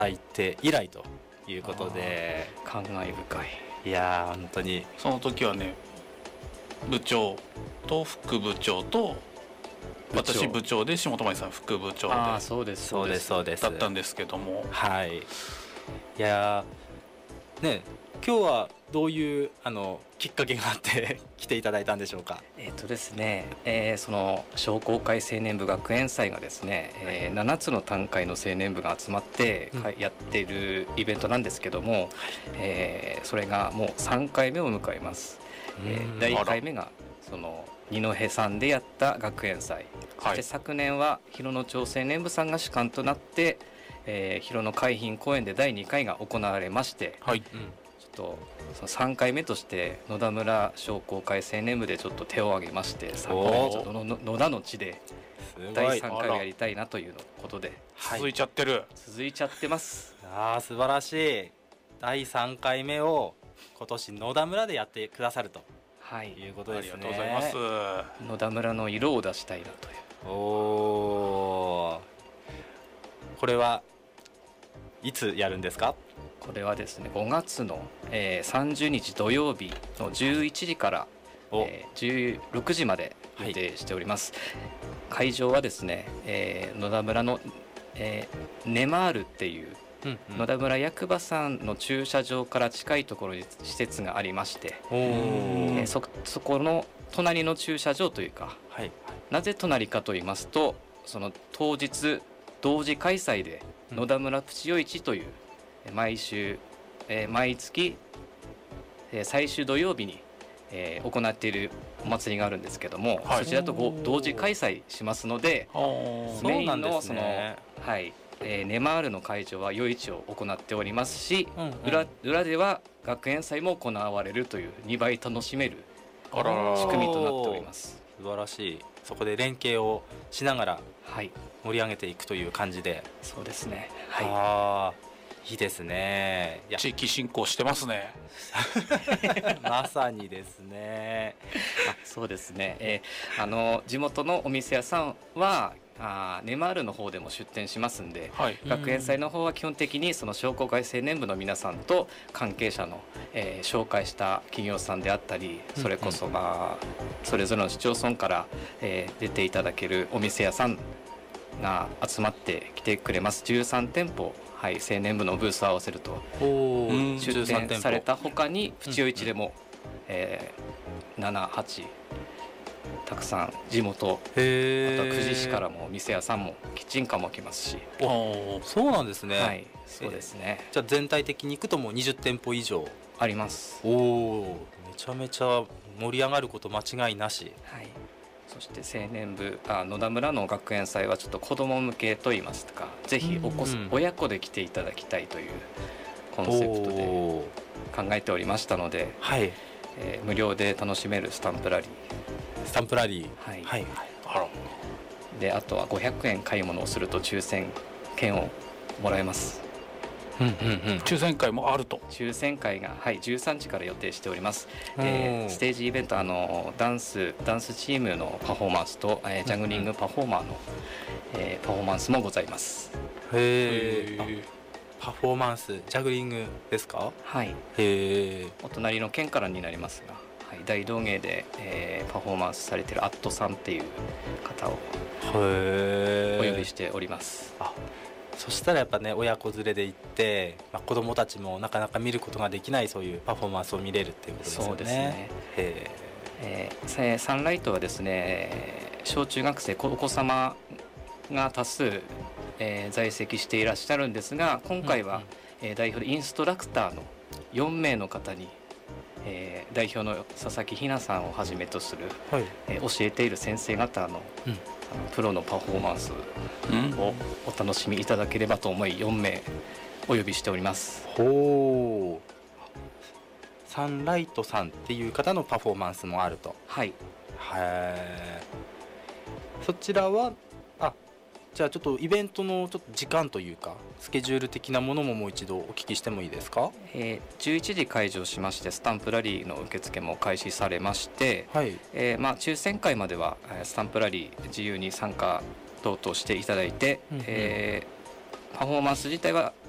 いて以来ということで、 感慨深い。 いやー本当にその時はね、部長と副部長と私部長で下泊さん副部長でだそうですそうですそうですったんですけども、 はい。いやーね、今日はどういうきっかけがあって来ていただいたんでしょうか。 ですね、その商工会青年部学園祭がですね、7つの単会の青年部が集まって、やっているイベントなんですけども、それがもう3回目を迎えます。第1回目がその二戸さんでやった学園祭、そして昨年は広野町青年部さんが主幹となって、広野海浜公園で第2回が行われまして、ちょっとその3回目として野田村商工会青年部でちょっと手を挙げまして、野田の地で第3回をやりたいなということで、 続いちゃってる、 続いちゃってます。 素晴らしい。第3回目を今年野田村でやってくださるということですね。 ありがとうございます。 野田村の色を出したいなという。 これはいつやるんですか。 これはですね、5月の、30日土曜日の11時から、16時まで予定しております。会場はですね、野田村の、ネマールっていう野田村役場さんの駐車場から近いところに施設がありまして、そこの隣の駐車場というか、なぜ隣かと言いますと、その当日同時開催で野田村プチ夜市という毎月最終土曜日に行っているお祭りがあるんですけども、そちらと同時開催しますので、メインのそのネマールの会場は夜市を行っておりますし、裏では学園祭も行われるという2倍楽しめる仕組みとなっております。 素晴らしい。そこで連携をしながら盛り上げていくという感じで。 そうですね。 いいですね。 地域振興してますね。 まさにですね。 そうですね。地元のお店屋さんはネマールの方でも出店しますんで、学園祭の方は基本的にその商工会青年部の皆さんと関係者の、紹介した企業さんであったり、それこそそれぞれの市町村から、出ていただけるお店屋さんが集まってきてくれます。13店舗、青年部のブースを合わせると出店された他にプチ夜市でも、7、8たくさん地元、あとは久慈市からも店屋さんもキッチンカーも来ますし。 そうなんですね。 そうですね。 じゃあ全体的にいくともう20店舗以上あります。 めちゃめちゃ盛り上がること間違いなし。 そして青年部野田村の学園祭はちょっと子ども向けといいますか、ぜひ親子で来ていただきたいというコンセプトで考えておりましたので、無料で楽しめるスタンプラリー、であとは500円買い物をすると抽選券をもらえます。 抽選会もあると。 抽選会が、13時から予定しております。ステージイベントダンスチームのパフォーマンスと、ジャグリングパフォーマーの、パフォーマンスもございます。 パフォーマンスジャグリングですか。 お隣の県からになりますが、大道芸で、パフォーマンスされているアットさんっていう方をお呼びしております。 そしたらやっぱね、親子連れで行って、子どもたちもなかなか見ることができないそういうパフォーマンスを見れるっていうことですよね。 そうですね。サンライトはですね、小中学生お子様が多数、在籍していらっしゃるんですが、今回は、代表でインストラクターの4名の方に、代表の佐々木ひなさんをはじめとする、教えている先生方の、プロのパフォーマンスをお楽しみいただければと思い4名お呼びしております。 サンライトさんっていう方のパフォーマンスもあると。そちらはじゃあちょっとイベントのちょっと時間というかスケジュール的なものももう一度お聞きしてもいいですか。 11時開場しまして、スタンプラリーの受付も開始されまして、抽選会まではスタンプラリー自由に参加等々していただいて、パフォーマンス自体は